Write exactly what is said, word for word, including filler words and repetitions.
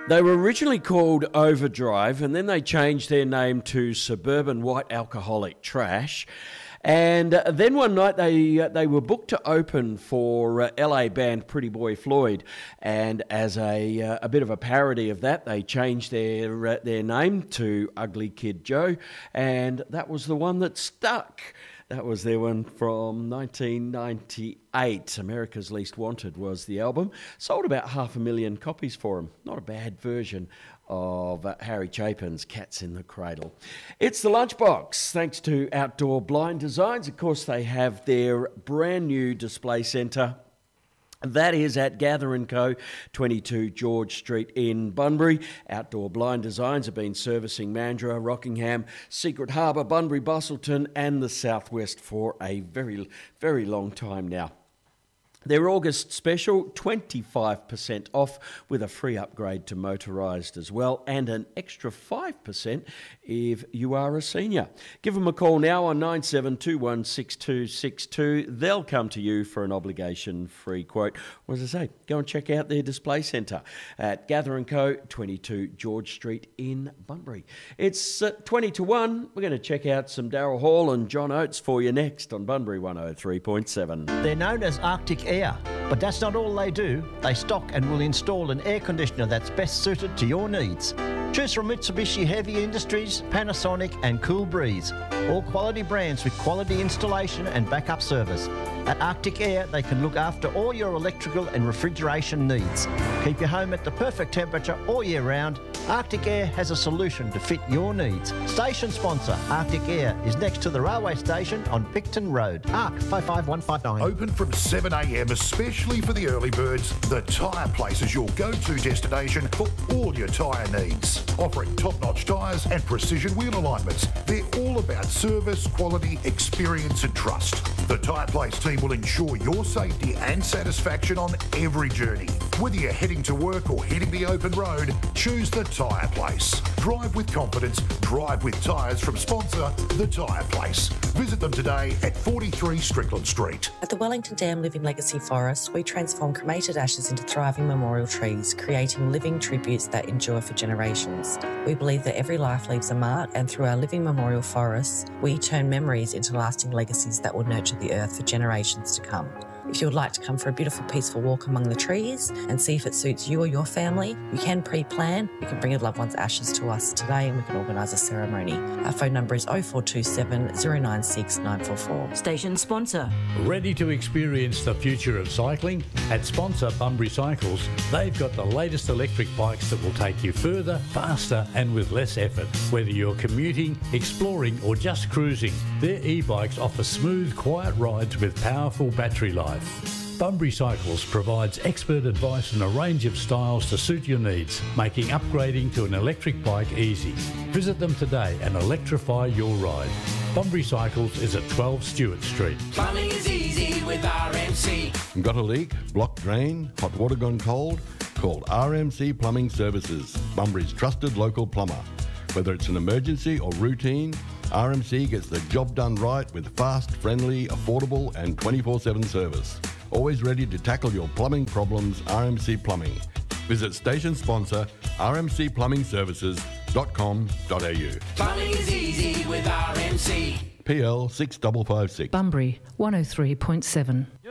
They were originally called Overdrive, and then they changed their name to Suburban White Alcoholic Trash. And uh, then one night they uh, they were booked to open for uh, L A band Pretty Boy Floyd, and as a uh, a bit of a parody of that, they changed their uh, their name to Ugly Kid Joe, and that was the one that stuck. That was their one from nineteen ninety-eight. America's Least Wanted was the album. Sold about half a million copies for them. Not a bad version of uh, Harry Chapin's Cats in the Cradle. It's the Lunchbox, thanks to Outdoor Blind Designs. Of course, they have their brand new display centre. That is at Gather and Co, twenty-two George Street in Bunbury. Outdoor Blind Designs have been servicing Mandurah, Rockingham, Secret Harbour, Bunbury, Busselton and the Southwest for a very, very long time now. Their August special, twenty-five percent off with a free upgrade to motorised as well, and an extra five percent if you are a senior. Give them a call now on nine seven two one six two six two. They'll come to you for an obligation-free quote. What does I say? Go and check out their display centre at Gather and Co, twenty-two George Street in Bunbury. It's uh, twenty to one. We're going to check out some Daryl Hall and John Oates for you next on Bunbury one oh three point seven. They're known as Arctic Air. But that's not all they do. They stock and will install an air conditioner that's best suited to your needs. Choose from Mitsubishi Heavy Industries, Panasonic and Cool Breeze. All quality brands with quality installation and backup service. At Arctic Air, they can look after all your electrical and refrigeration needs. Keep your home at the perfect temperature all year round. Arctic Air has a solution to fit your needs. Station sponsor Arctic Air is next to the railway station on Picton Road. A R C five five one five nine. Open from seven a m especially for the early birds. The Tyre Place is your go-to destination for all your tyre needs. Offering top-notch tyres and precision wheel alignments. They're all about service, quality, experience and trust. The Tyre Place team will ensure your safety and satisfaction on every journey. Whether you're heading to work or hitting the open road, choose the Tyre Place. Drive with confidence, drive with tyres from sponsor The Tyre Place. Visit them today at forty-three Strickland Street. At the Wellington Dam Living Legacy Forest, we transform cremated ashes into thriving memorial trees, creating living tributes that endure for generations. We believe that every life leaves a mark, and through our living memorial forests, we turn memories into lasting legacies that will nurture the earth for generations to come. If you would like to come for a beautiful, peaceful walk among the trees and see if it suits you or your family, you can pre-plan. You can bring your loved one's ashes to us today and we can organise a ceremony. Our phone number is oh four two seven, oh nine six, nine four four. Station sponsor. Ready to experience the future of cycling? At sponsor Bunbury Cycles, they've got the latest electric bikes that will take you further, faster and with less effort. Whether you're commuting, exploring or just cruising, their e-bikes offer smooth, quiet rides with powerful battery life. Bunbury Cycles provides expert advice and a range of styles to suit your needs, making upgrading to an electric bike easy. Visit them today and electrify your ride. Bunbury Cycles is at twelve Stewart Street. Plumbing is easy with R M C. Got a leak, blocked drain, hot water gone cold? Call R M C Plumbing Services, Bunbury's trusted local plumber. Whether it's an emergency or routine, R M C gets the job done right with fast, friendly, affordable and twenty-four seven service. Always ready to tackle your plumbing problems, R M C Plumbing. Visit station sponsor r m c plumbing services dot com dot a u. Plumbing is easy with R M C. P L six five five six. Bunbury one oh three point seven.